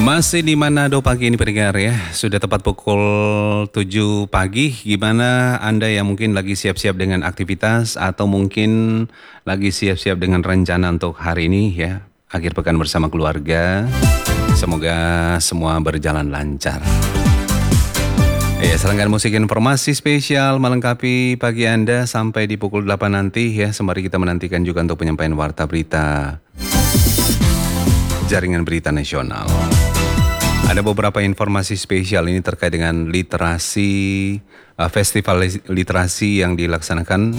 Masih di Manado pagi ini pendengar ya, sudah tepat pukul 7 pagi. Gimana Anda yang mungkin lagi siap-siap dengan aktivitas atau mungkin lagi siap-siap dengan rencana untuk hari ini ya, akhir pekan bersama keluarga. Semoga semua berjalan lancar. Ya, serangkaian musik informasi spesial melengkapi pagi Anda sampai di pukul 8 nanti ya. Sembari kita menantikan juga untuk penyampaian warta berita Jaringan Berita Nasional. Ada beberapa informasi spesial ini terkait dengan literasi, festival literasi yang dilaksanakan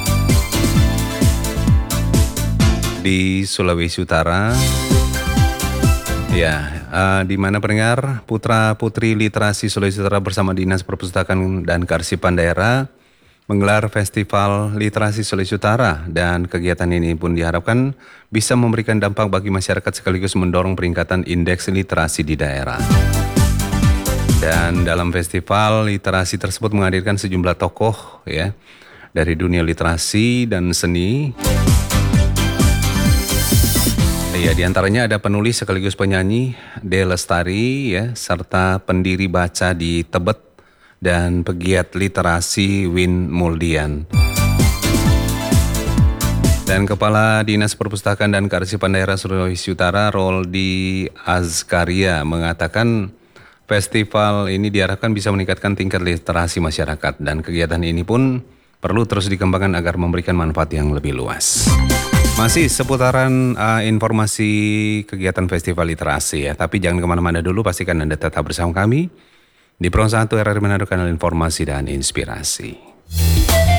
di Sulawesi Utara. Ya, di mana pendengar putra-putri literasi Sulawesi Utara bersama Dinas Perpustakaan dan Kearsipan Daerah menggelar Festival Literasi Sulawesi Utara, dan kegiatan ini pun diharapkan bisa memberikan dampak bagi masyarakat sekaligus mendorong peningkatan indeks literasi di daerah. Dan dalam festival literasi tersebut menghadirkan sejumlah tokoh ya dari dunia literasi dan seni. Ya, diantaranya ada penulis sekaligus penyanyi De Lestari ya, serta pendiri baca di Tebet dan pegiat literasi Win Muldian. Dan Kepala Dinas Perpustakaan dan Kearsipan Daerah Sulawesi Utara Roldi Azkaria mengatakan festival ini diharapkan bisa meningkatkan tingkat literasi masyarakat, dan kegiatan ini pun perlu terus dikembangkan agar memberikan manfaat yang lebih luas. Masih seputaran informasi kegiatan festival literasi ya, tapi jangan kemana-mana dulu, pastikan Anda tetap bersama kami di Pro 1 RRI Manado, kanal informasi dan inspirasi.